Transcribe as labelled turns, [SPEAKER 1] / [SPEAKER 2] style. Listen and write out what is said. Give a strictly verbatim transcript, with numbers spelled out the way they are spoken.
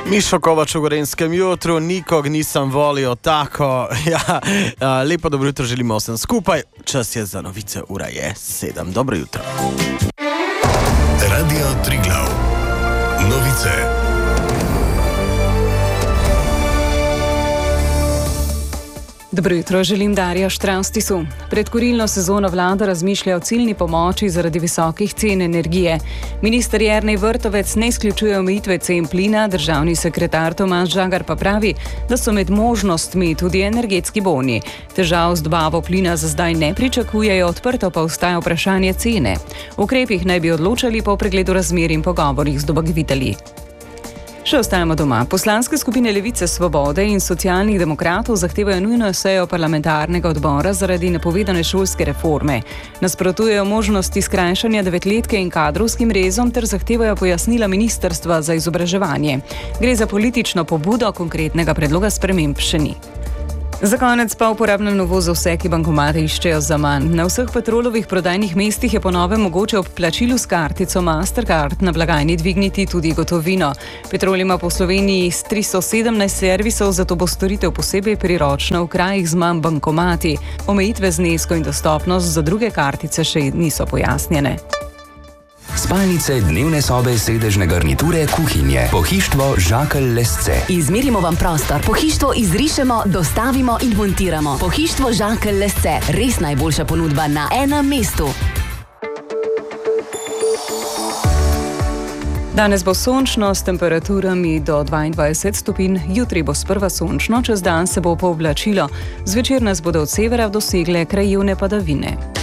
[SPEAKER 1] Mišo Kovač v Gorenjskem jutru, nikog nisem volil tako. Ja, lepo dobro jutro želimo vsem skupaj. Čas je za novice, ura je sedem. Dobro jutro.
[SPEAKER 2] Radio Triglav. Novice.
[SPEAKER 3] Dobro jutro, želim Darja Štravstisu. Pred kurilno sezono vlada razmišlja o ciljni pomoči zaradi visokih cen energije. Minister Jernej Vrtovec ne izključuje omejitve cen plina, državni sekretar Tomaž Žagar pa pravi, da so med možnostmi tudi energetski boni. Težav z dobavo plina za zdaj ne pričakujejo, odprto pa ostaja vprašanje cene. O ukrepih naj bi odločali po pregledu razmer in pogovorih z dobavitelji. Še ostajamo doma. Poslanske skupine Levice, Svobode in Socialnih demokratov zahtevajo nujno sejo parlamentarnega odbora zaradi napovedane šolske reforme. Nasprotujejo možnosti skrajšanja devetletke in kadrovskim rezom ter zahtevajo pojasnila ministrstva za izobraževanje. Gre za politično pobudo, konkretnega predloga sprememb še ni. Za konec pa uporabnem novo za vse, ki bankomate iščejo za manj. Na vseh Petrolovih prodajnih mestih je po novem mogoče ob plačilu s kartico Mastercard na blagajni dvigniti tudi gotovino. Petrol ima po Sloveniji tristo sedemnajst servisov, zato bo storitev posebej priročna v krajih z manj bankomati. Omejitve zneskov in dostopnost za druge kartice še niso pojasnjene.
[SPEAKER 4] Spalnice, dnevne sobe, sedežne garniture, kuhinje. Pohištvo Žakelj Lesce.
[SPEAKER 5] Izmerimo vam prostor, pohištvo izrišemo, dostavimo in montiramo. Pohištvo Žakelj Lesce. Res najboljša ponudba na enem mestu.
[SPEAKER 3] Danes bo sončno s temperaturami do dvaindvajset stopinj, jutri bo sprva sončno, čez dan se bo pooblačilo. Zvečer nas bodo od severa dosegle krajevne padavine.